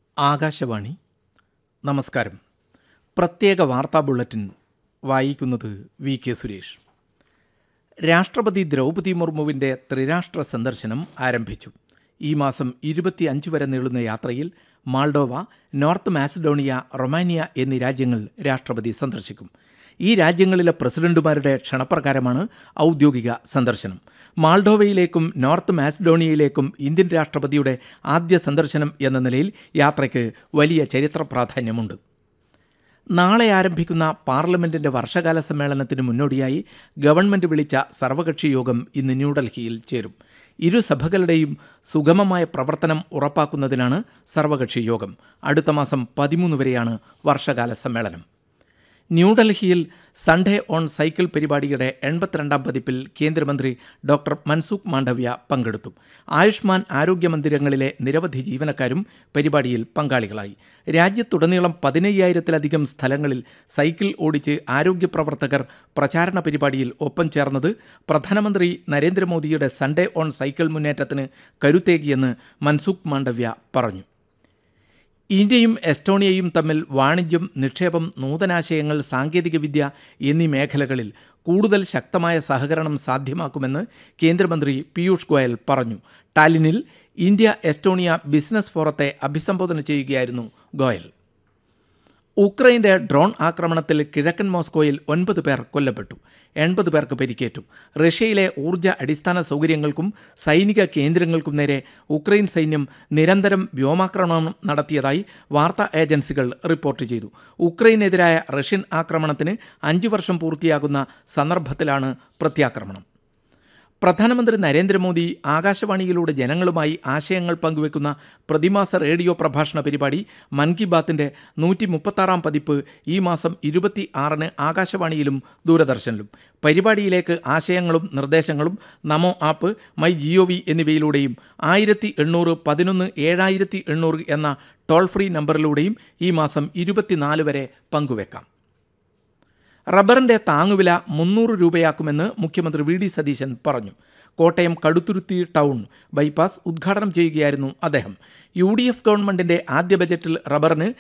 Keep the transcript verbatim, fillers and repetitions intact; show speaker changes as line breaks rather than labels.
ആകാശവാണി. നമസ്കാരം. പ്രത്യേക വാർത്താ ബുള്ളറ്റിൻ വായിക്കുന്നത് വി കെ സുരേഷ്. രാഷ്ട്രപതി ദ്രൗപദി മുർമുവിൻ്റെ ത്രിരാഷ്ട്ര സന്ദർശനം ആരംഭിച്ചു. ഈ മാസം ഇരുപത്തി അഞ്ച് വരെ നീളുന്ന യാത്രയിൽ മാൾഡോവ, നോർത്ത് മാസിഡോണിയ, റൊമാനിയ എന്നീ രാജ്യങ്ങൾ രാഷ്ട്രപതി സന്ദർശിക്കും. ഈ രാജ്യങ്ങളിലെ പ്രസിഡന്റുമാരുടെ ക്ഷണപ്രകാരമാണ് ഔദ്യോഗിക സന്ദർശനം. മാൾഡോവയിലേക്കും നോർത്ത് മാസിഡോണിയയിലേക്കും ഇന്ത്യൻ രാഷ്ട്രപതിയുടെ ആദ്യ സന്ദർശനം എന്ന നിലയിൽ യാത്രയ്ക്ക് വലിയ ചരിത്ര പ്രാധാന്യമുണ്ട്. നാളെ ആരംഭിക്കുന്ന പാർലമെന്റിന്റെ വർഷകാല സമ്മേളനത്തിന് മുന്നോടിയായി ഗവൺമെന്റ് വിളിച്ച സർവകക്ഷി യോഗം ഇന്ന് ന്യൂഡൽഹിയിൽ ചേരും. ഇരു സഭകളുടെയും സുഗമമായ പ്രവർത്തനം ഉറപ്പാക്കുന്നതിനാണ് സർവകക്ഷി യോഗം. അടുത്ത മാസം പതിമൂന്ന് വരെയാണ് വർഷകാല സമ്മേളനം. ന്യൂഡൽഹിയിൽ സൺഡേ ഓൺ സൈക്കിൾ പരിപാടിയുടെ എൺപത്തിരണ്ടാം പതിപ്പിൽ കേന്ദ്രമന്ത്രി ഡോക്ടർ മൻസുഖ് മാണ്ഡവ്യ പങ്കെടുത്തു. ആയുഷ്മാൻ ആരോഗ്യ മന്ദിരങ്ങളിലെ നിരവധി ജീവനക്കാരും പരിപാടിയിൽ പങ്കാളികളായി. രാജ്യത്തുടനീളം പതിനയ്യായിരത്തിലധികം സ്ഥലങ്ങളിൽ സൈക്കിൾ ഓടിച്ച് ആരോഗ്യ പ്രവർത്തകർ പ്രചാരണ പരിപാടിയിൽ ഒപ്പം ചേർന്നത് പ്രധാനമന്ത്രി നരേന്ദ്രമോദിയുടെ സൺഡേ ഓൺ സൈക്കിൾ മുന്നേറ്റത്തിന് കരുത്തേകിയെന്ന് മൻസുഖ് മാണ്ഡവ്യ പറഞ്ഞു. ഇന്ത്യയും എസ്റ്റോണിയയും തമ്മിൽ വാണിജ്യം, നിക്ഷേപം, നൂതനാശയങ്ങൾ, സാങ്കേതികവിദ്യ എന്നീ മേഖലകളിൽ കൂടുതൽ ശക്തമായ സഹകരണം സാധ്യമാക്കുമെന്ന് കേന്ദ്രമന്ത്രി പീയൂഷ് ഗോയൽ പറഞ്ഞു. ടാലിനിൽ ഇന്ത്യ എസ്റ്റോണിയ ബിസിനസ് ഫോറത്തെ അഭിസംബോധന ചെയ്യുകയായിരുന്നു ഗോയൽ. ഉക്രൈൻ്റെ ഡ്രോൺ ആക്രമണത്തിൽ കിഴക്കൻ മോസ്കോയിൽ ഒൻപത് പേർ കൊല്ലപ്പെട്ടു, എൺപത് പേർക്ക് പരിക്കേറ്റു. റഷ്യയിലെ ഊർജ്ജ അടിസ്ഥാന സൗകര്യങ്ങൾക്കും സൈനിക കേന്ദ്രങ്ങൾക്കും നേരെ ഉക്രൈൻ സൈന്യം നിരന്തരം വ്യോമാക്രമണം നടത്തിയതായി വാർത്താ ഏജൻസികൾ റിപ്പോർട്ട് ചെയ്തു. ഉക്രൈനെതിരായ റഷ്യൻ ആക്രമണത്തിന് അഞ്ച് വർഷം പൂർത്തിയാകുന്ന സന്ദർഭത്തിലാണ് പ്രത്യാക്രമണം. പ്രധാനമന്ത്രി നരേന്ദ്രമോദി ആകാശവാണിയിലൂടെ ജനങ്ങളുമായി ആശയങ്ങൾ പങ്കുവെക്കുന്ന പ്രതിമാസ റേഡിയോ പ്രഭാഷണ പരിപാടി മൻ കി ബാത്തിൻ്റെ നൂറ്റി മുപ്പത്താറാം പതിപ്പ് ഈ മാസം ഇരുപത്തി ആറിന് ആകാശവാണിയിലും ദൂരദർശനിലും. പരിപാടിയിലേക്ക് ആശയങ്ങളും നിർദ്ദേശങ്ങളും നമോ ആപ്പ്, മൈ ജിഒ വി എന്നിവയിലൂടെയും ആയിരത്തി എണ്ണൂറ് പതിനൊന്ന് ഏഴായിരത്തി എണ്ണൂറ് എന്ന ടോൾ ഫ്രീ നമ്പറിലൂടെയും ഈ മാസം ഇരുപത്തിനാല് വരെ പങ്കുവെക്കാം. റബ്ബറിൻ്റെ താങ്ങുവില മുന്നൂറ് രൂപയാക്കുമെന്ന് മുഖ്യമന്ത്രി വി ഡി സതീശൻ പറഞ്ഞു. കോട്ടയം കടുത്തുരുത്തി ടൗൺ ബൈപ്പാസ് ഉദ്ഘാടനം ചെയ്യുകയായിരുന്നു അദ്ദേഹം. യു ഡി എഫ് ഗവൺമെൻറ്റിൻ്റെ ആദ്യ ബജറ്റിൽ റബ്ബറിന്